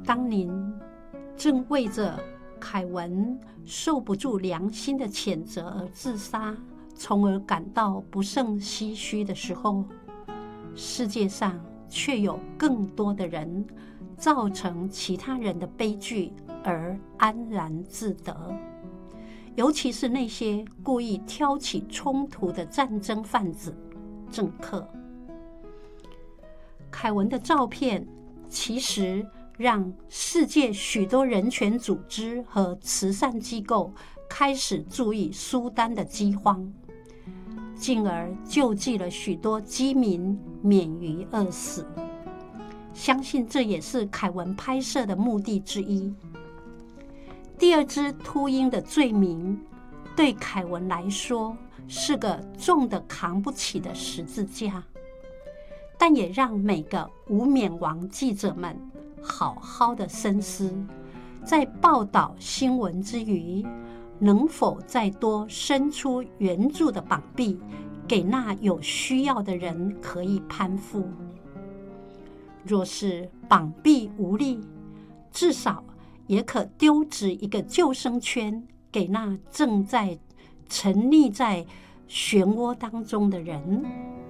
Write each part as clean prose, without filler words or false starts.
当您正为着凯文受不住良心的谴责而自杀，从而感到不胜唏嘘的时候，世界上却有更多的人造成其他人的悲剧而安然自得，尤其是那些故意挑起冲突的战争贩子、政客。凯文的照片其实让世界许多人权组织和慈善机构开始注意苏丹的饥荒，进而救济了许多饥民免于饿死。相信这也是凯文拍摄的目的之一。第二只秃鹰的罪名对凯文来说是个重的扛不起的十字架，但也让每个无冕王记者们好好的深思，在报道新闻之余，能否再多伸出援助的膀臂，给那有需要的人可以攀附。若是膀臂无力，至少也可丢掷一个救生圈给那正在沉溺在漩涡当中的人。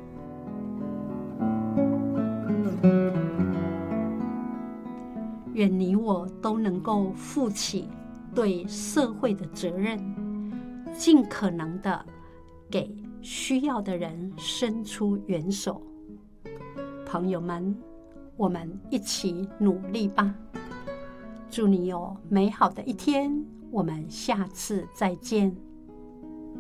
愿你我都能够负起对社会的责任，尽可能的给需要的人伸出援手。朋友们，我们一起努力吧！祝你有美好的一天，我们下次再见。